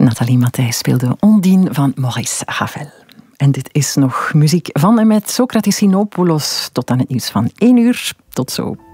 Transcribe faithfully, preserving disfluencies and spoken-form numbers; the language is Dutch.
Nathalie Matthijs speelde Ondine van Maurice Ravel. En dit is nog muziek van en met Socrates Sinopoulos tot aan het nieuws van één uur. Tot zo.